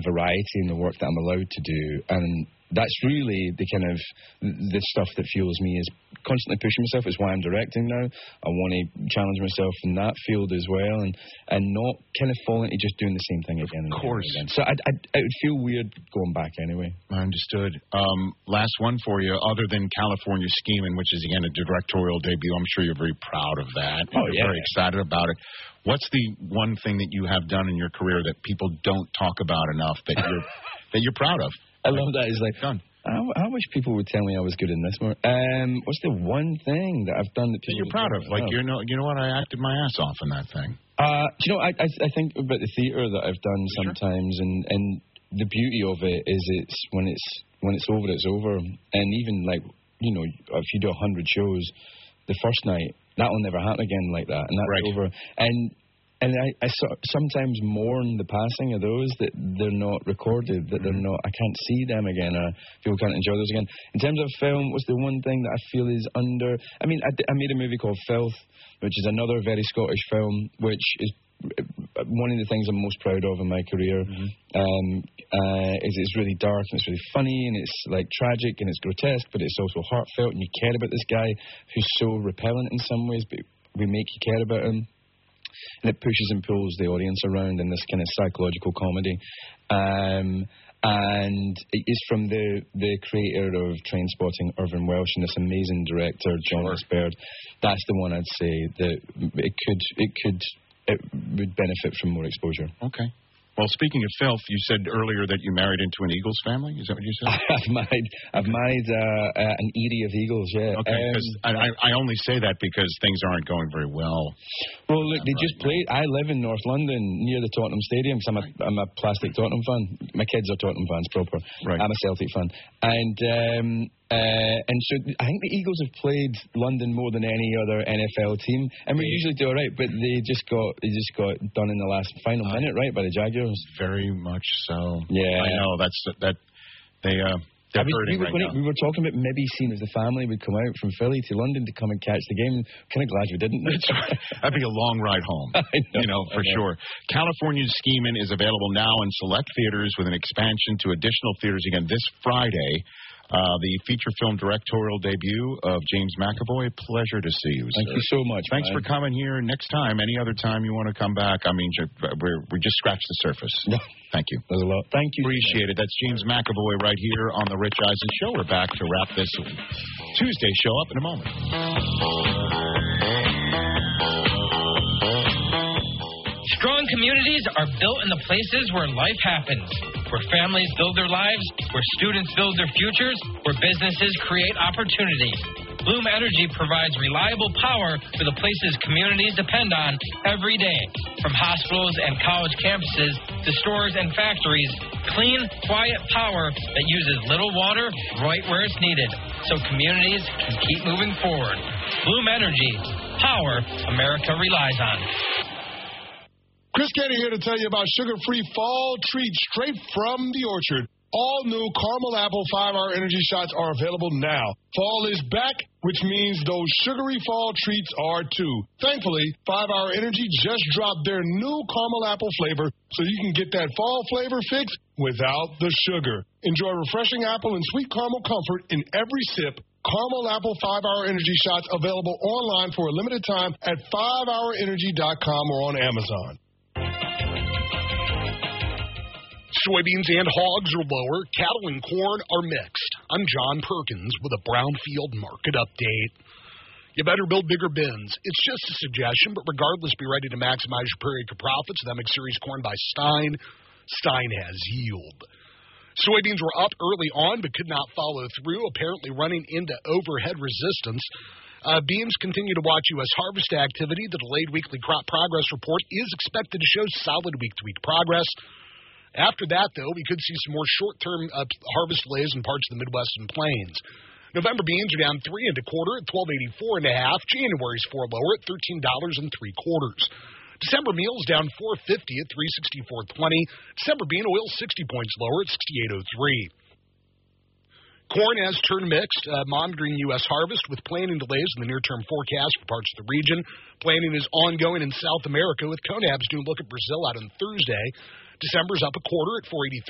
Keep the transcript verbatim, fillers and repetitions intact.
variety in the work that I'm allowed to do, and that's really the kind of the stuff that fuels me, is constantly pushing myself. It's why I'm directing now. I want to challenge myself in that field as well, and, and not kind of fall into just doing the same thing again. Of course. And again. So I'd, I'd, it would feel weird going back anyway. I understood. Um, last one for you. Other than California Schemin', which is, again, a directorial debut, I'm sure you're very proud of that. Oh, you're yeah. very excited about it. What's the one thing that you have done in your career that people don't talk about enough that you're that you're proud of? I love that. It's like, done. I, I wish people would tell me I was good in this more. Um, what's the one thing that I've done that people that you're proud of? Like, oh. you know, you know what? I acted my ass off in that thing. Uh, do you know, I, I I think about the theatre that I've done Sure. sometimes, and, and the beauty of it is it's when it's when it's over, it's over. And even like, you know, if you do a hundred shows, the first night, that will never happen again like that, and that's Right. over. And and I, I so, sometimes mourn the passing of those, that they're not recorded, that they're not, I can't see them again, or people can't enjoy those again. In terms of film, what's the one thing that I feel is under, I mean, I, I made a movie called Filth, which is another very Scottish film, which is one of the things I'm most proud of in my career. Mm-hmm. um, uh, is it's really dark, and it's really funny, and it's like tragic, and it's grotesque, but it's also heartfelt, and you care about this guy who's so repellent in some ways, but we make you care about him. And it pushes and pulls the audience around in this kind of psychological comedy. Um, and it is from the, the creator of Trainspotting, Irvin Welsh, and this amazing director, John Sure. S. Baird. That's the one I'd say that it could, it could, it would benefit from more exposure. Okay. Well, speaking of filth, you said earlier that you married into an Eagles family. Is that what you said? I've married, I've married uh, uh, an Erie of Eagles, yeah. Okay, because Um, I, I only say that because things aren't going very well. Well, look, they Right just now. played. I live in North London, near the Tottenham Stadium, because I'm a, I'm a plastic Tottenham fan. My kids are Tottenham fans, proper. Right. I'm a Celtic fan. And um, uh, and so I think the Eagles have played London more than any other N F L team. And we usually do all right, but they just got they just got done in the last final Uh, minute, right, by the Jaguars. Very much so. Yeah. I know. That's that. They uh, they're I mean, hurting we, were, right when now. it, we were talking about maybe seeing if the family would come out from Philly to London to come and catch the game. Kind of glad we didn't. That'd be a long ride home. I know, you know, for I know. sure. California's Schemin' is available now in select theaters with an expansion to additional theaters again this Friday. Uh, the feature film directorial debut of James McAvoy. Pleasure to see you, Thank sir. you so much. Thanks man. for coming here. Next time, any other time you want to come back, I mean, we're, we just scratched the surface. Thank you. There's a lot. Thank you. Appreciate it. That's James McAvoy right here on The Rich Eisen Show. We're back to wrap this Tuesday show up in a moment. Strong communities are built in the places where life happens, where families build their lives, where students build their futures, where businesses create opportunity. Bloom Energy provides reliable power for the places communities depend on every day. From hospitals and college campuses to stores and factories, clean, quiet power that uses little water right where it's needed, so communities can keep moving forward. Bloom Energy, power America relies on. Chris Kenny here to tell you about sugar-free fall treats straight from the orchard. All new caramel apple five-hour energy shots are available now. Fall is back, which means those sugary fall treats are too. Thankfully, five-hour Energy just dropped their new caramel apple flavor, so you can get that fall flavor fix without the sugar. Enjoy refreshing apple and sweet caramel comfort in every sip. Caramel Apple five-hour Energy shots available online for a limited time at five hour energy dot com or on Amazon. Soybeans and hogs are lower. Cattle and corn are mixed. I'm John Perkins with a Brownfield market update. You better build bigger bins. It's just a suggestion, but regardless, be ready to maximize your per acre profits. The M X Series corn by Stein. Stein has yield. Soybeans were up early on, but could not follow through, apparently running into overhead resistance. Uh, beans continue to watch U S harvest activity. The delayed weekly crop progress report is expected to show solid week-to-week progress. After that, though, we could see some more short-term uh, harvest delays in parts of the Midwest and Plains. November beans are down three and a quarter at twelve eighty-four and a half. January's four lower at thirteen dollars and three quarters. December meals down four fifty at three sixty-four twenty. December bean oil sixty points lower at sixty-eight oh three. Corn has turned mixed, uh, monitoring U S harvest with planting delays in the near-term forecast for parts of the region. Planting is ongoing in South America with Conab's new look at Brazil out on Thursday. December's up a quarter at four eighty-three.